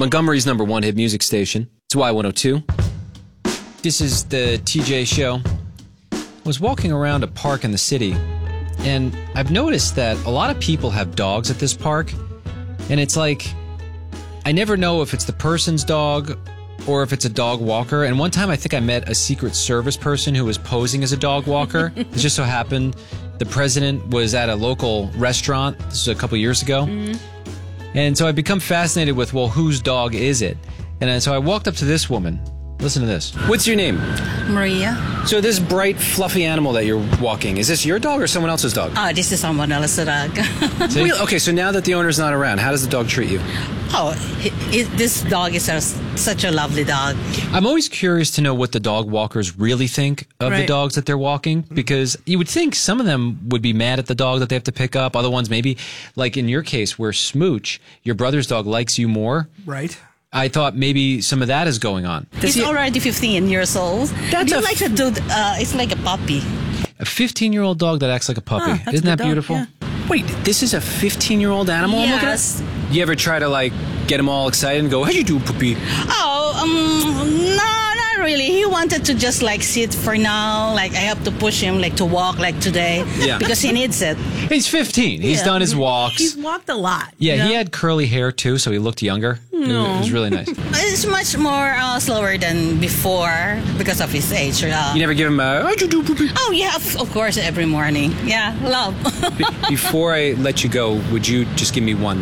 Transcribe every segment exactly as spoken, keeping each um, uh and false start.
Montgomery's number one hit music station. It's Y one oh two. This is the T J Show. I was walking around a park in the city, and I've noticed that a lot of people have dogs at this park, and it's like, I never know if it's the person's dog or if it's a dog walker. And one time I think I met a Secret Service person who was posing as a dog walker. It just so happened the president was at a local restaurant. This was a couple years ago. Mm-hmm. And so I've become fascinated with, well, whose dog is it? And so I walked up to this woman. Listen to this. What's your name? Maria. So this bright, fluffy animal that you're walking, is this your dog or someone else's dog? Oh, this is someone else's dog. Really? Okay, so now that the owner's not around, how does the dog treat you? Oh, he, he, this dog is a, such a lovely dog. I'm always curious to know what the dog walkers really think of Right. the dogs that they're walking, because you would think some of them would be mad at the dog that they have to pick up. Other ones maybe, like in your case where Smooch, your brother's dog, likes you more. Right. I thought maybe some of that is going on. He's he- already fifteen years old. That's It's a like a dude. Uh, it's like a puppy. A fifteen-year-old dog that acts like a puppy. Ah, that's Isn't a that good dog, beautiful? yeah. Wait, this is a fifteen-year-old animal I'm looking Yes. at? You ever try to, like, get him all excited and go, how you do, puppy? Oh, um, no, not really. He wanted to just like sit for now. Like I have to push him like to walk like today. Yeah. Because he needs it. He's fifteen. He's Yeah. done his walks. He's walked a lot. yeah, you know? he had curly hair, too, so he looked younger. It was- It was really nice. It's much more uh, slower than before because of his age. Uh, You never give him a, how'd you do, puppy? oh yeah, of, of course, every morning. Yeah, love. Before I let you go, would you just give me one?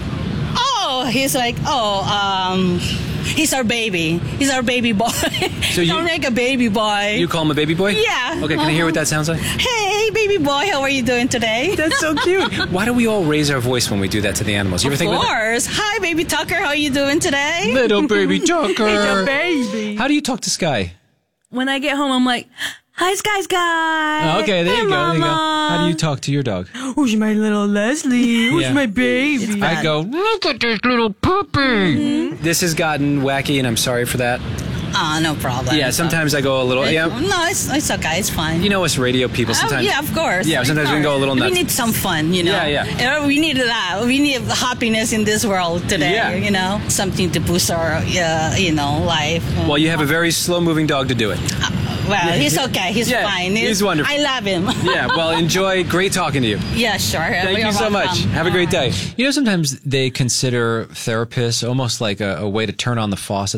Oh, he's like, oh, um, he's our baby. He's our baby boy. So you- Don't like a baby boy. You call him a baby boy? Yeah. Okay, can I hear what that sounds like? Hey, baby boy, how are you doing today? That's so cute. Why do we all raise our voice when we do that to the animals? You ever Of think about that? course. Hi, baby Tucker, how are you doing today? Little baby Tucker. It's a baby. How do you talk to Sky? When I get home, I'm like, hi, Sky Sky. Oh, okay, there Hi, you go. There you go. Mama. How do you talk to your dog? Who's my little Leslie? Who's Yeah. my baby? I go, look at this little puppy. This has gotten wacky, and I'm sorry for that. Ah, no problem. Yeah, sometimes I go a little. Yeah, No, it's, it's okay. It's fine. you know us radio people. Oh, Sometimes. yeah, of course. Yeah, sometimes we can go a little We nuts. need some fun, you know. Yeah, yeah. Uh, We need that. We need happiness in this world today. Yeah. You know, something to boost our, uh, you know, life. Well, you have a very slow-moving dog to do it. Well, he's okay. He's Yeah, fine. he's wonderful. I love him. Yeah. Well, enjoy. Great talking to you. Yeah, sure. Thank you so much. Have a great day. You know, sometimes they consider therapists almost like a, a way to turn on the faucet.